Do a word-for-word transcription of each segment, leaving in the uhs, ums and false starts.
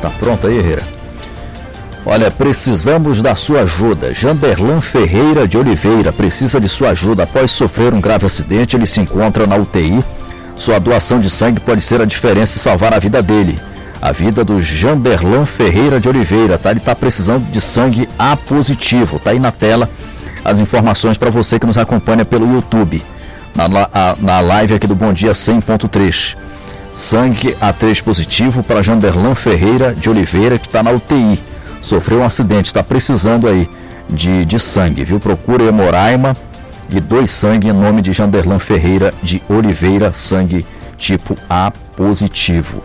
Tá pronto aí, Herrera? Olha, precisamos da sua ajuda. Janderlan Ferreira de Oliveira precisa de sua ajuda. Após sofrer um grave acidente, ele se encontra na U T I. Sua doação de sangue pode ser a diferença e salvar a vida dele. A vida do Janderlan Ferreira de Oliveira, tá? Ele está precisando de sangue A positivo. Tá aí na tela as informações para você que nos acompanha pelo YouTube. Na, a, na live aqui do Bom Dia cem ponto três. Sangue A três positivo para Janderlan Ferreira de Oliveira, que está na U T I. Sofreu um acidente, está precisando aí de, de sangue, viu? Procura Hemoraima e dois sangue em nome de Janderlan Ferreira de Oliveira, sangue tipo A positivo.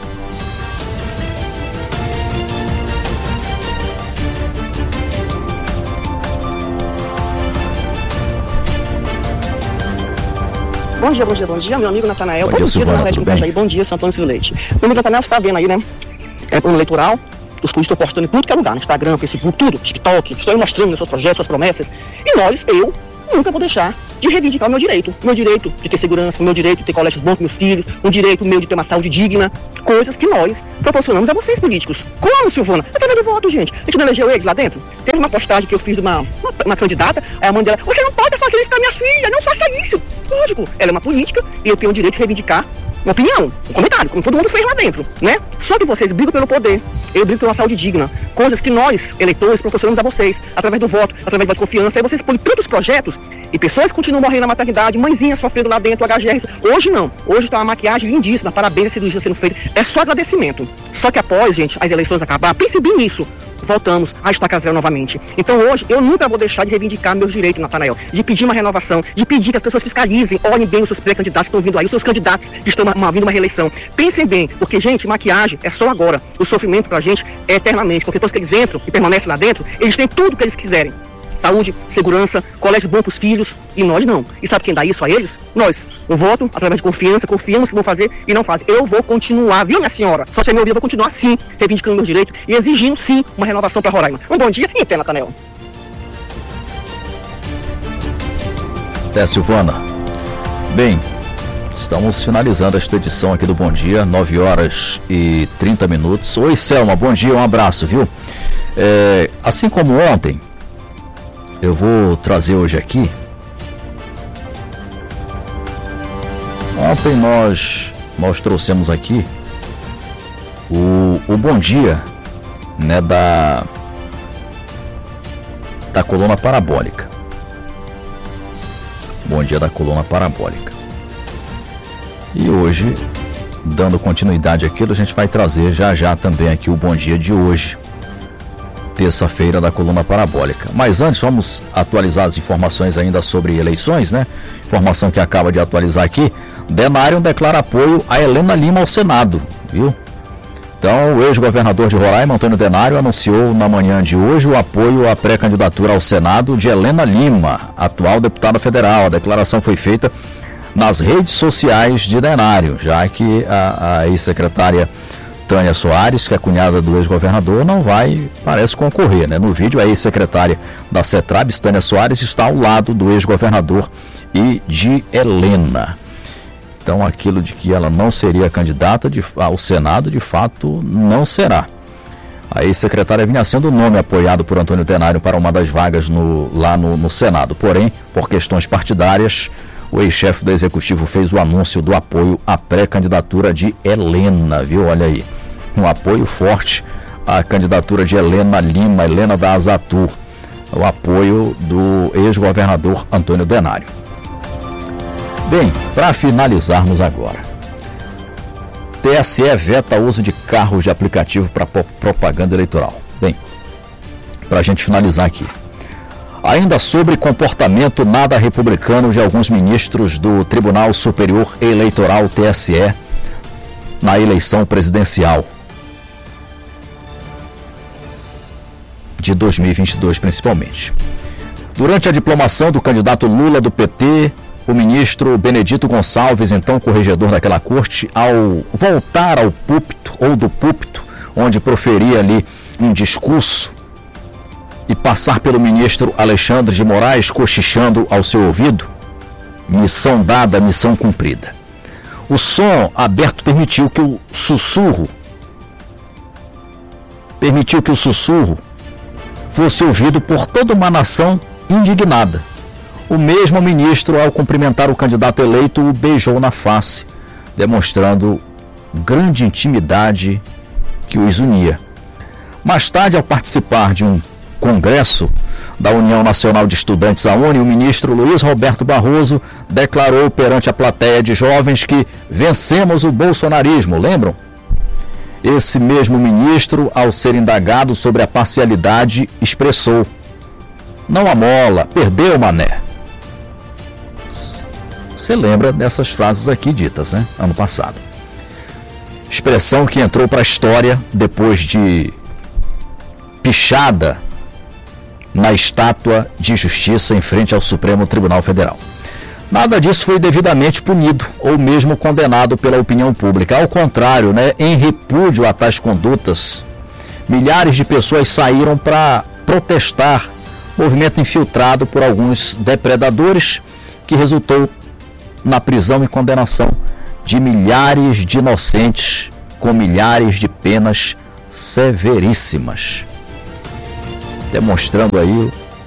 Bom dia, bom dia, bom dia, meu amigo Natanael. Bom dia, Silvana, tudo bem? Bom dia, São Antônio Leite. Meu amigo Natanael, você está vendo aí, né? É plano eleitoral, os políticos estão postando em tudo que é lugar, no Instagram, Facebook, tudo, TikTok, estão aí mostrando seus projetos, suas promessas. E nós, eu, nunca vou deixar de reivindicar o meu direito. Meu direito de ter segurança, o meu direito de ter colégios bons para meus filhos, um direito meu de ter uma saúde digna. Coisas que nós proporcionamos a vocês, políticos. Como, Silvana? Através do voto, gente. A gente não elegeu eles lá dentro? Teve uma postagem que eu fiz de uma, uma, uma candidata, aí a mãe dela, você não pode fazer isso com a minha filha, não faça isso. Lógico, ela é uma política e eu tenho o direito de reivindicar uma opinião, um comentário, como todo mundo fez lá dentro, né? Só que vocês brigam pelo poder, eu brigo pela saúde digna, coisas que nós, eleitores, proporcionamos a vocês, através do voto, através da confiança, aí vocês põem tantos projetos e pessoas continuam morrendo na maternidade, mãezinhas sofrendo lá dentro, H G R. Hoje não, hoje está uma maquiagem lindíssima, parabéns, a cirurgia sendo feita, é só agradecimento. Só que após, gente, as eleições acabar, pense bem nisso. Voltamos a estaca zero novamente. Então hoje eu nunca vou deixar de reivindicar meus direitos, Natanael, de pedir uma renovação, de pedir que as pessoas fiscalizem, olhem bem os seus pré-candidatos que estão vindo aí, os seus candidatos que estão uma, vindo uma reeleição. Pensem bem, porque, gente, maquiagem é só agora. O sofrimento pra gente é eternamente, porque todos que eles entram e permanecem lá dentro, eles têm tudo que eles quiserem. Saúde, segurança, colégio bom para os filhos, e nós não. E sabe quem dá isso a eles? Nós. Um voto, através de confiança, confiamos que vão fazer e não fazem. Eu vou continuar, viu, minha senhora? Só você me ouvir, eu vou continuar sim, reivindicando meu direito e exigindo sim uma renovação para Roraima. Um bom dia e até, Natanael. Até, Silvana. Bem, estamos finalizando esta edição aqui do Bom Dia, nove horas e trinta minutos. Oi, Selma, bom dia, um abraço, viu? É, assim como ontem, eu vou trazer hoje aqui. Ontem nós, nós trouxemos aqui o, o Bom Dia, né, da, da coluna parabólica. Bom Dia da coluna parabólica. E hoje, dando continuidade àquilo, a gente vai trazer já já também aqui o Bom Dia de hoje, terça-feira, da coluna parabólica. Mas antes, vamos atualizar as informações ainda sobre eleições, né? Informação que acaba de atualizar aqui. Denário declara apoio a Helena Lima ao Senado, viu? Então, o ex-governador de Roraima, Antônio Denário, anunciou na manhã de hoje o apoio à pré-candidatura ao Senado de Helena Lima, atual deputada federal. A declaração foi feita nas redes sociais de Denário, já que a, a ex-secretária Tânia Soares, que é cunhada do ex-governador, não vai, parece, concorrer, né? No vídeo, a ex-secretária da CETRABS, Tânia Soares, está ao lado do ex-governador e de Helena. Então, aquilo de que ela não seria candidata de, ao Senado, de fato, não será. A ex-secretária vinha sendo o nome apoiado por Antônio Denário para uma das vagas no, lá no, no Senado. Porém, por questões partidárias, o ex-chefe do Executivo fez o anúncio do apoio à pré-candidatura de Helena, viu? Olha aí, um apoio forte à candidatura de Helena Lima, Helena da Azatur, o apoio do ex-governador Antônio Denário. Bem, para finalizarmos agora, T S E veta o uso de carros de aplicativo para propaganda eleitoral. Bem, para a gente finalizar aqui, ainda sobre comportamento nada republicano de alguns ministros do Tribunal Superior Eleitoral, T S E, na eleição presidencial de dois mil e vinte e dois, principalmente. Durante a diplomação do candidato Lula do P T, o ministro Benedito Gonçalves, então corregedor daquela corte, ao voltar ao púlpito, ou do púlpito, onde proferia ali um discurso, e passar pelo ministro Alexandre de Moraes cochichando ao seu ouvido, missão dada, missão cumprida. O som aberto permitiu que o sussurro permitiu que o sussurro fosse ouvido por toda uma nação indignada. O mesmo ministro, ao cumprimentar o candidato eleito, o beijou na face, demonstrando grande intimidade que os unia. Mais tarde, ao participar de um congresso da União Nacional de Estudantes, a UNE, o ministro Luiz Roberto Barroso declarou perante a plateia de jovens que vencemos o bolsonarismo, lembram? Esse mesmo ministro, ao ser indagado sobre a parcialidade, expressou: não amola, perdeu, mané. Você lembra dessas frases aqui ditas, né? Ano passado. Expressão que entrou para a história depois de pichada na estátua de justiça em frente ao Supremo Tribunal Federal. Nada disso foi devidamente punido ou mesmo condenado pela opinião pública. Ao contrário, né, em repúdio a tais condutas, milhares de pessoas saíram para protestar, movimento infiltrado por alguns depredadores que resultou na prisão e condenação de milhares de inocentes com milhares de penas severíssimas. Demonstrando aí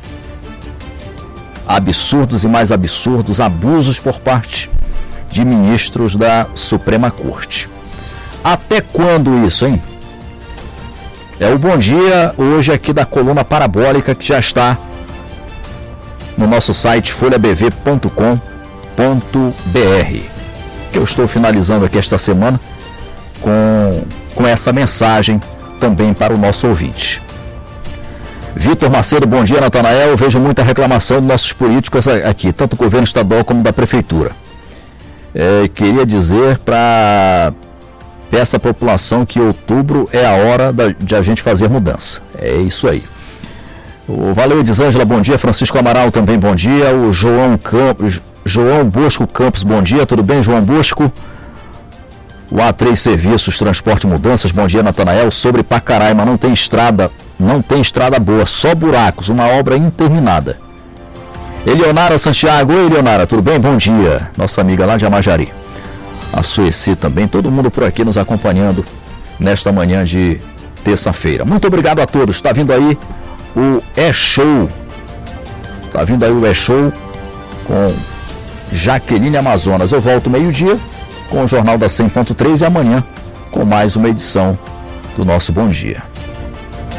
absurdos e mais absurdos abusos por parte de ministros da Suprema Corte. Até quando isso, hein? É o Bom Dia hoje aqui da coluna parabólica, que já está no nosso site folha b v ponto com ponto b r, que eu estou finalizando aqui esta semana com, com essa mensagem também para o nosso ouvinte. Vitor Macedo, bom dia, Natanael. Eu vejo muita reclamação de nossos políticos aqui, tanto do governo estadual como da prefeitura. É, queria dizer para essa população que outubro é a hora da, de a gente fazer mudança. É isso aí. O Valeu Edisângela, bom dia. Francisco Amaral também, bom dia. O João Campos, João Bosco Campos, bom dia. Tudo bem, João Bosco? O A três Serviços, Transporte e Mudanças, bom dia, Natanael. Sobre Pacaraima, não tem estrada, não tem estrada boa, só buracos, uma obra interminada. Eleonara Santiago, oi Eleonara, tudo bem? Bom dia, nossa amiga lá de Amajari. A Sueci também, todo mundo por aqui nos acompanhando nesta manhã de terça-feira. Muito obrigado a todos, está vindo aí o E-Show, está vindo aí o E-Show com Jaqueline Amazonas. Eu volto meio-dia com o Jornal da cem ponto três e amanhã com mais uma edição do nosso Bom Dia.